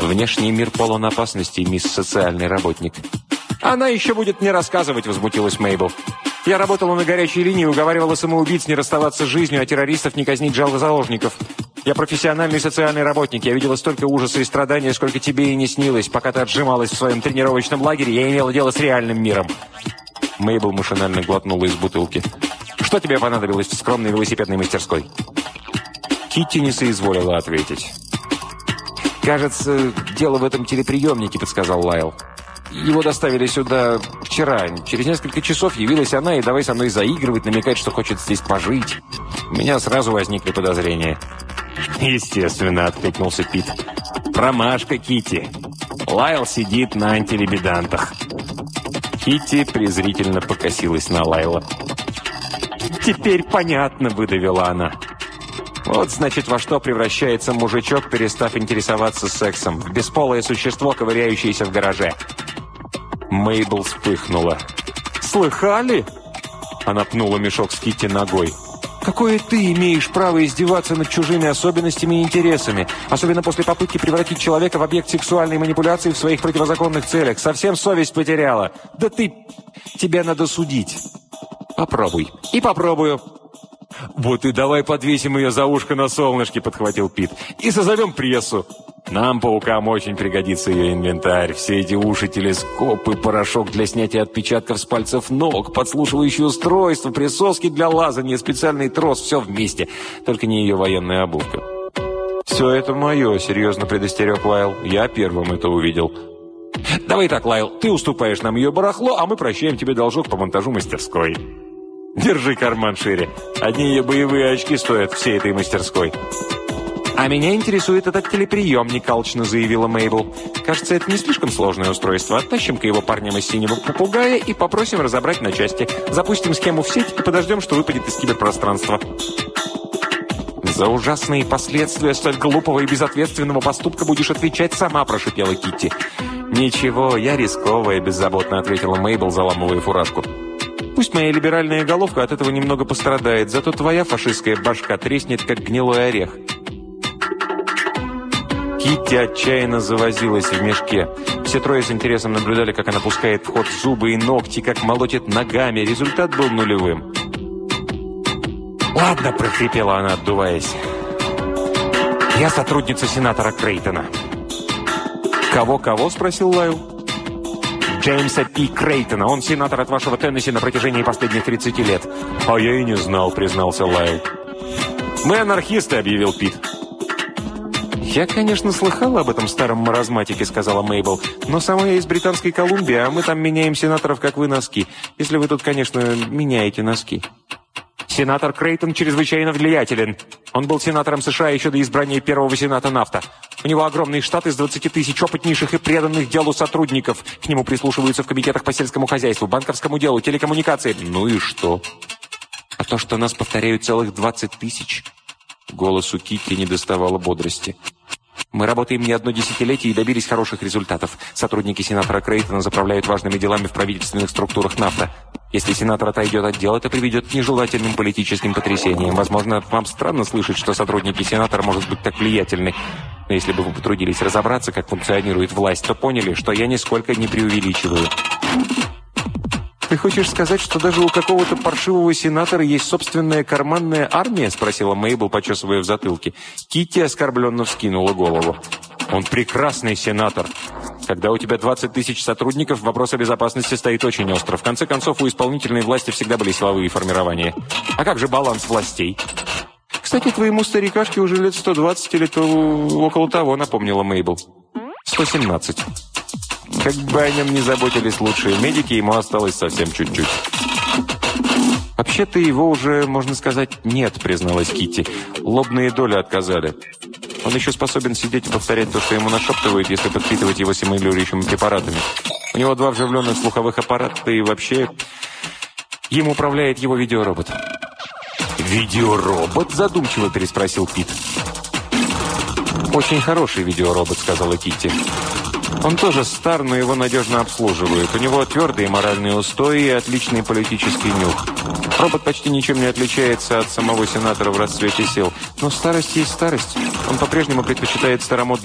«Внешний мир полон опасностей, мисс социальный работник». «Она еще будет мне рассказывать», — возмутилась Мейбл. «Я работала на горячей линии, уговаривала самоубийц не расставаться с жизнью, а террористов не казнить заложников. Я профессиональный социальный работник. Я видела столько ужаса и страдания, сколько тебе и не снилось. Пока ты отжималась в своем тренировочном лагере, я имела дело с реальным миром». Мейбл машинально глотнула из бутылки. «Что тебе понадобилось в скромной велосипедной мастерской?» Китти не соизволила ответить. «Кажется, дело в этом телеприемнике», — подсказал Лайл. «Его доставили сюда вчера. Через несколько часов явилась она и давай со мной заигрывать, намекать, что хочет здесь пожить. У меня сразу возникли подозрения». «Естественно», — откликнулся Пит. «Промашка, Китти. Лайл сидит на антилибидантах». Китти презрительно покосилась на Лайла. «Теперь понятно», — выдавила она. «Вот, значит, во что превращается мужичок, перестав интересоваться сексом. В бесполое существо, ковыряющееся в гараже». Мейбл вспыхнула. «Слыхали?» Она пнула мешок с Китти ногой. «Какое ты имеешь право издеваться над чужими особенностями и интересами? Особенно после попытки превратить человека в объект сексуальной манипуляции в своих противозаконных целях. Совсем совесть потеряла. Да ты... Тебя надо судить». «Попробуй». «И попробую». «Вот и давай подвесим ее за ушко на солнышке», — подхватил Пит. «И созовем прессу. Нам, паукам, очень пригодится ее инвентарь. Все эти уши, телескопы, порошок для снятия отпечатков с пальцев ног, подслушивающее устройство, присоски для лазания, специальный трос. Все вместе. Только не ее военная обувка». «Все это мое», — серьезно предостерег Лайл. «Я первым это увидел». «Давай так, Лайл, ты уступаешь нам ее барахло, а мы прощаем тебе должок по монтажу мастерской». «Держи карман шире. Одни ее боевые очки стоят всей этой мастерской». «А меня интересует этот телеприемник», — алчно заявила Мейбл. «Кажется, это не слишком сложное устройство. Оттащим-ка его парням из синего попугая и попросим разобрать на части. Запустим схему в сеть и подождем, что выпадет из киберпространства». «За ужасные последствия столь глупого и безответственного поступка будешь отвечать сама», — прошипела Китти. «Ничего, я рисковая», — беззаботно ответила Мейбл, заламывая фуражку. «Пусть моя либеральная головка от этого немного пострадает, зато твоя фашистская башка треснет, как гнилой орех». Китти отчаянно завозилась в мешке. Все трое с интересом наблюдали, как она пускает в ход зубы и ногти, как молотит ногами. Результат был нулевым. «Ладно», — прохрипела она, отдуваясь. «Я сотрудница сенатора Крейтона». «Кого-кого?» — спросил Лайл. «Джеймса П. Крейтона. Он сенатор от вашего Теннесси на протяжении последних 30 лет». «А я и не знал», — признался Лайл. «Мы анархисты», — объявил Пит. «Я, конечно, слыхала об этом старом маразматике», — сказала Мейбл. «Но сама я из Британской Колумбии, а мы там меняем сенаторов, как вы, носки. Если вы тут, конечно, меняете носки». «Сенатор Крейтон чрезвычайно влиятелен. Он был сенатором США еще до избрания первого сената НАФТА. У него огромный штат из 20 тысяч опытнейших и преданных делу сотрудников. К нему прислушиваются в комитетах по сельскому хозяйству, банковскому делу, телекоммуникации». «Ну и что?» «А то, что нас повторяют целых 20 тысяч». Голосу Китти не доставало бодрости. «Мы работаем не одно десятилетие и добились хороших результатов. Сотрудники сенатора Крейтона заправляют важными делами в правительственных структурах НАФТА. Если сенатор отойдет от дела, это приведет к нежелательным политическим потрясениям. Возможно, вам странно слышать, что сотрудники сенатора могут быть так влиятельны. Но если бы вы потрудились разобраться, как функционирует власть, то поняли, что я нисколько не преувеличиваю». «Ты хочешь сказать, что даже у какого-то паршивого сенатора есть собственная карманная армия?» — спросила Мейбл, почесывая в затылке. Китти оскорбленно вскинула голову. «Он прекрасный сенатор. Когда у тебя 20 тысяч сотрудников, вопрос о безопасности стоит очень остро. В конце концов, у исполнительной власти всегда были силовые формирования. А как же баланс властей?» «Кстати, твоему старикашке уже лет 120 или то около того», — напомнила Мейбл. 117. Как бы о нем не заботились лучшие медики, ему осталось совсем чуть-чуть. «Вообще-то его уже, можно сказать, нет», — призналась Китти. «Лобные доли отказали. Он еще способен сидеть и повторять то, что ему нашептывают, если подпитывать его стимулирующими препаратами. У него 2 вживленных слуховых аппарата, и вообще им управляет его видеоробот». «Видеоробот?» — задумчиво переспросил Пит. «Очень хороший видеоробот», — сказала Китти. «Он тоже стар, но его надежно обслуживают. У него твердые моральные устои и отличный политический нюх. Робот почти ничем не отличается от самого сенатора в расцвете сил. Но старость есть старость. Он по-прежнему предпочитает старомодный